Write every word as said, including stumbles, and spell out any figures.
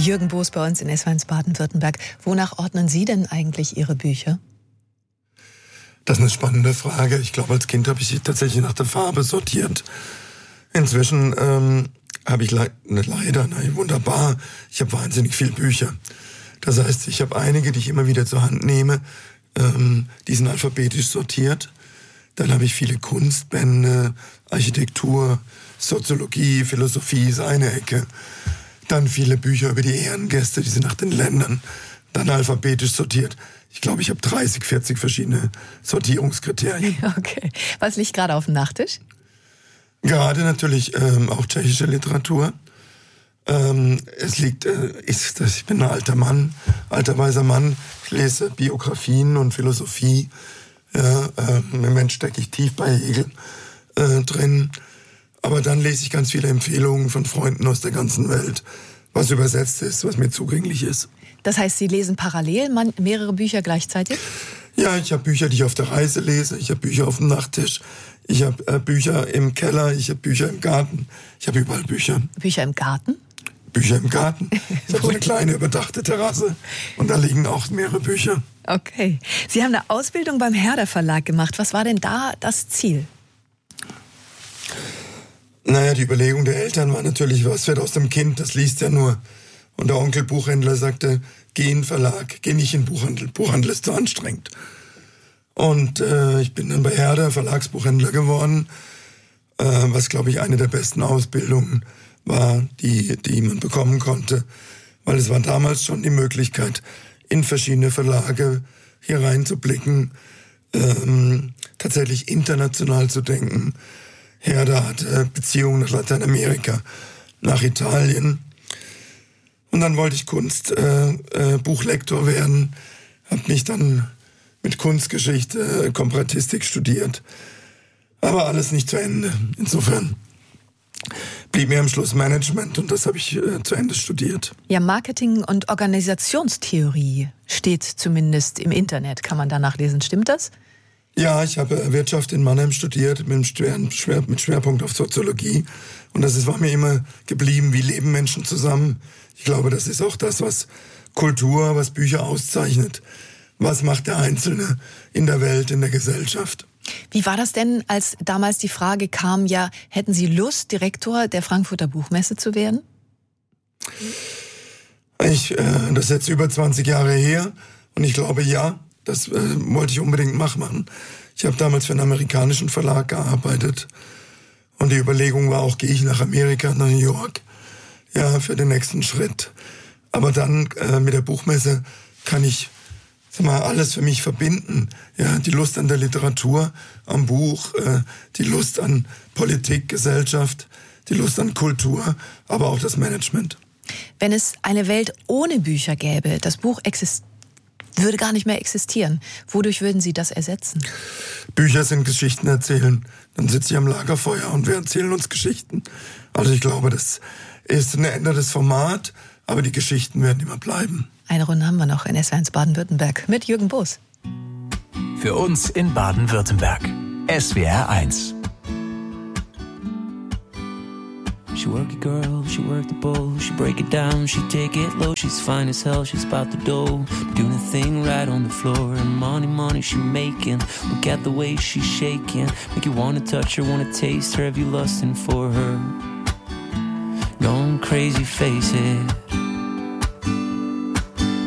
Jürgen Boos bei uns in S W R eins Baden-Württemberg. Wonach ordnen Sie denn eigentlich Ihre Bücher? Das ist eine spannende Frage. Ich glaube, als Kind habe ich sie tatsächlich nach der Farbe sortiert. Inzwischen ähm, habe ich le- ne, leider, nein, wunderbar, ich habe wahnsinnig viele Bücher. Das heißt, ich habe einige, die ich immer wieder zur Hand nehme, ähm, die sind alphabetisch sortiert. Dann habe ich viele Kunstbände, Architektur, Soziologie, Philosophie ist eine Ecke. Dann viele Bücher über die Ehrengäste, die sind nach den Ländern, dann alphabetisch sortiert. Ich glaube, ich habe dreißig, vierzig verschiedene Sortierungskriterien. Okay. Was liegt gerade auf dem Nachttisch? Gerade natürlich ähm, auch tschechische Literatur. Ähm, es liegt, äh, ist, ich bin ein alter Mann, alter weiser Mann. Ich lese Biografien und Philosophie. Ja, äh, im Moment stecke ich tief bei Hegel äh, drin. Aber dann lese ich ganz viele Empfehlungen von Freunden aus der ganzen Welt, was übersetzt ist, was mir zugänglich ist. Das heißt, Sie lesen parallel man- mehrere Bücher gleichzeitig? Ja, ich habe Bücher, die ich auf der Reise lese. Ich habe Bücher auf dem Nachttisch. Ich habe äh, Bücher im Keller. Ich habe Bücher im Garten. Ich habe überall Bücher. Bücher im Garten? Bücher im Garten. Ich habe so eine kleine überdachte Terrasse. Und da liegen auch mehrere Bücher. Okay. Sie haben eine Ausbildung beim Herder Verlag gemacht. Was war denn da das Ziel? Naja, die Überlegung der Eltern war natürlich, was wird aus dem Kind? Das liest ja nur. Und der Onkel Buchhändler sagte, geh in den Verlag, geh nicht in den Buchhandel. Buchhandel ist zu anstrengend. Und äh, ich bin dann bei Herder Verlagsbuchhändler geworden, äh, was, glaube ich, eine der besten Ausbildungen war, die, die man bekommen konnte. Weil es war damals schon die Möglichkeit, in verschiedene Verlage hier reinzublicken, ähm, tatsächlich international zu denken. Herder hatte Beziehungen nach Lateinamerika, nach Italien. Und dann wollte ich Kunst, äh, äh, Buchlektor werden, habe mich dann mit Kunstgeschichte, äh, Komparatistik studiert. Aber alles nicht zu Ende. Insofern blieb mir am Schluss Management und das habe ich äh, zu Ende studiert. Ja, Marketing- und Organisationstheorie steht zumindest im Internet. Kann man da nachlesen. Stimmt das? Ja, ich habe Wirtschaft in Mannheim studiert, mit, schweren, schwer, mit Schwerpunkt auf Soziologie. Und das ist, war mir immer geblieben, wie leben Menschen zusammen. Ich glaube, das ist auch das, was Kultur, was Bücher auszeichnet. Was macht der Einzelne in der Welt, in der Gesellschaft? Wie war das denn, als damals die Frage kam, ja, hätten Sie Lust, Direktor der Frankfurter Buchmesse zu werden? Ich, äh, das ist jetzt über zwanzig Jahre her und ich glaube, ja, das äh, wollte ich unbedingt machen. Ich habe damals für einen amerikanischen Verlag gearbeitet und die Überlegung war auch, gehe ich nach Amerika, nach New York, ja, für den nächsten Schritt. Aber dann äh, mit der Buchmesse kann ich, sag mal, alles für mich verbinden. Ja, die Lust an der Literatur, am Buch, äh, die Lust an Politik, Gesellschaft, die Lust an Kultur, aber auch das Management. Wenn es eine Welt ohne Bücher gäbe, das Buch existiert, würde gar nicht mehr existieren. Wodurch würden Sie das ersetzen? Bücher sind Geschichten erzählen. Dann sitze ich am Lagerfeuer und wir erzählen uns Geschichten. Also ich glaube, das ist ein ändertes Format, aber die Geschichten werden immer bleiben. Eine Runde haben wir noch in S W R eins Baden-Württemberg mit Jürgen Boos. Für uns in Baden-Württemberg. S W R eins. She work it, girl, she work the bowl. She break it down, she take it low. She's fine as hell, she's about the dough. Doing a thing right on the floor. And money, money she making. Look at the way she's shaking. Make you wanna touch her, wanna taste her. Have you lusting for her? Going crazy, face it.